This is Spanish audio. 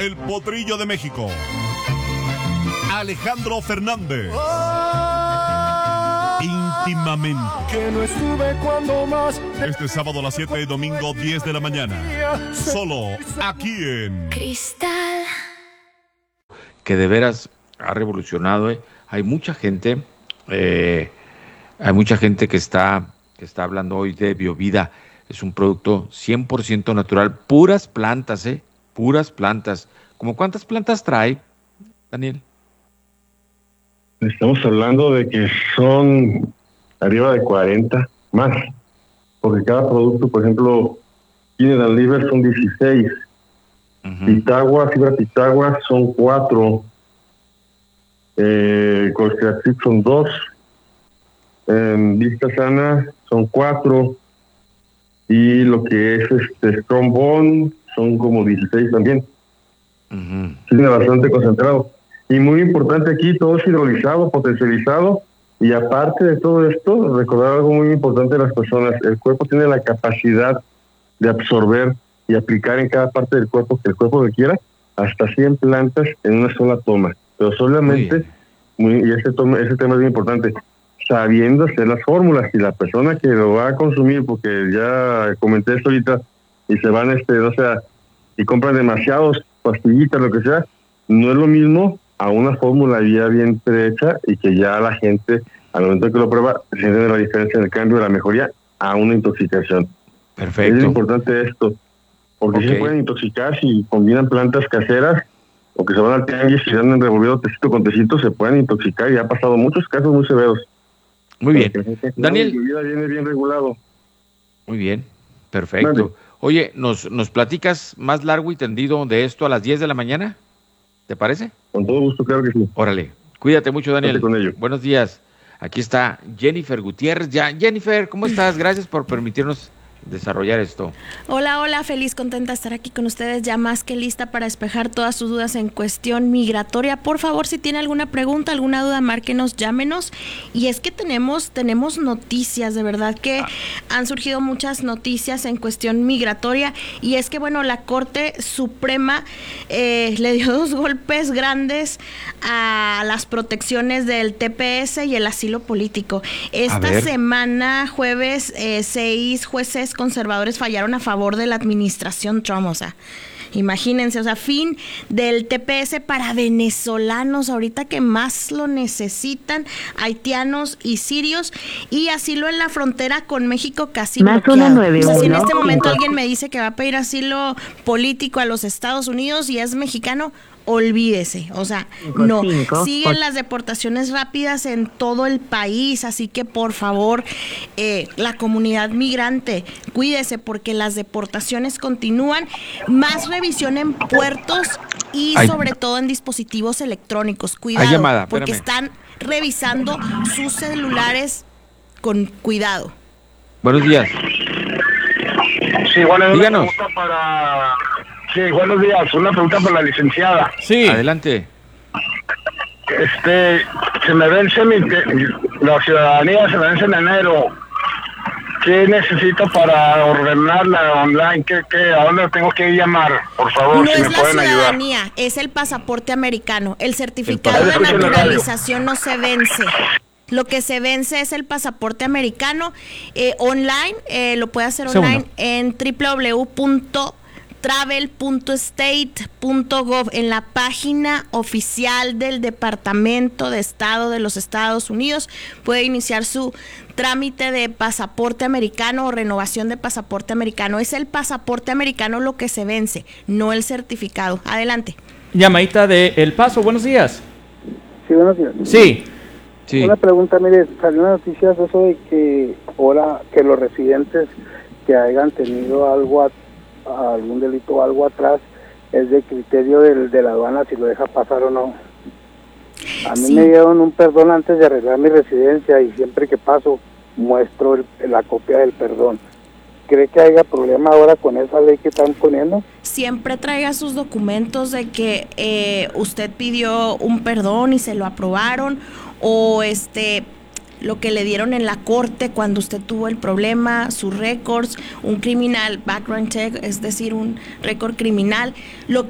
el potrillo de México, Alejandro Fernández. Íntimamente. Que no estuve cuando más. Este sábado a las 7 y domingo 10 de la mañana. Solo aquí en Cristal. Que de veras ha revolucionado. Hay mucha gente, que está hablando hoy de Biovida. Es un producto 100% natural, puras plantas, puras plantas. ¿Cómo cuántas plantas trae, Daniel? Estamos hablando de que son arriba de 40 más, porque cada producto, por ejemplo, Mineral Liver son 16, Pitagua, fibra Pitagua son 4, Colstratrip son 2, Vista Sana son 4, y lo que es Strong Bone son como 16 también. Tiene bastante concentrado. Y muy importante aquí, todo es hidrolizado, potencializado, y aparte de todo esto, recordar algo muy importante de las personas: el cuerpo tiene la capacidad de absorber y aplicar en cada parte del cuerpo que el cuerpo requiera, hasta 100 plantas en una sola toma, pero solamente, y ese tema es muy importante, sabiendo hacer las fórmulas. Y la persona que lo va a consumir, porque ya comenté esto ahorita, y se van, y compran demasiados pastillitas, lo que sea, no es lo mismo a una fórmula ya bien prehecha, y que ya la gente, al momento que lo prueba, se siente la diferencia en el cambio de la mejoría a una intoxicación. Perfecto. Es importante esto, porque se pueden intoxicar si combinan plantas caseras, o que se van al tianguis y andan revolviendo tecito con tecito, se pueden intoxicar, y ha pasado muchos casos muy severos. Muy bien. Daniel. Mi vida viene bien regulado. Muy bien, perfecto. Vale. Oye, ¿nos platicas más largo y tendido de esto a las 10 de la mañana? ¿Te parece? Con todo gusto, claro que sí. Órale, cuídate mucho, Daniel. Con ello. Buenos días. Aquí está Jennifer Gutiérrez. Jennifer, ¿cómo estás? Gracias por permitirnos desarrollar esto. Hola, feliz, contenta de estar aquí con ustedes, ya más que lista para despejar todas sus dudas en cuestión migratoria. Por favor, si tiene alguna pregunta, alguna duda, márquenos, llámenos. Y es que tenemos noticias, de verdad que han surgido muchas noticias en cuestión migratoria, y es que la Corte Suprema le dio 2 golpes grandes a las protecciones del TPS y el asilo político. Esta semana, jueves, 6 jueces conservadores fallaron a favor de la administración Trump. O sea, imagínense, fin del TPS para venezolanos ahorita que más lo necesitan, haitianos y sirios, y asilo en la frontera con México casi bloqueado. O sea, si en este momento alguien me dice que va a pedir asilo político a los Estados Unidos y es mexicano, olvídese, no, siguen las deportaciones rápidas en todo el país, así que por favor, la comunidad migrante, cuídese porque las deportaciones continúan, más revisión en puertos y sobre todo en dispositivos electrónicos, cuidado, porque están revisando sus celulares con cuidado. Buenos días. Sí, bueno, díganos. Sí, buenos días. Una pregunta para la licenciada. Sí, adelante. Se me vence la ciudadanía, se me vence en enero. ¿Qué necesito para ordenarla online? ¿A dónde tengo que llamar? Por favor, no si me pueden ayudar. No es la ciudadanía, es el pasaporte americano. El certificado de naturalización no se vence. Lo que se vence es el pasaporte americano. Online, lo puede hacer online en www.travel.state.gov, en la página oficial del Departamento de Estado de los Estados Unidos. Puede iniciar su trámite de pasaporte americano o renovación de pasaporte americano. Es el pasaporte americano lo que se vence, no el certificado. Adelante. Llamadita de El Paso, buenos días. Sí, buenos días. Sí. Una pregunta, mire, salió una noticia de eso de que ahora que los residentes que hayan tenido algún delito o algo atrás, es de criterio de la aduana si lo deja pasar o no. A mí me dieron un perdón antes de arreglar mi residencia, y siempre que paso muestro la copia del perdón. ¿Cree que haya problema ahora con esa ley que están poniendo? Siempre traiga sus documentos de que usted pidió un perdón y se lo aprobaron, o lo que le dieron en la corte cuando usted tuvo el problema, sus récords, un criminal background check, es decir, un récord criminal.